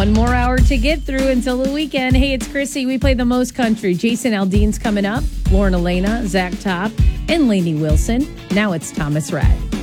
One more hour to get through until the weekend. Hey, it's Chrissy. We play the most country. Jason Aldean's coming up. Lauren Elena, Zach Top, and Lainey Wilson. Now it's Thomas Rhett.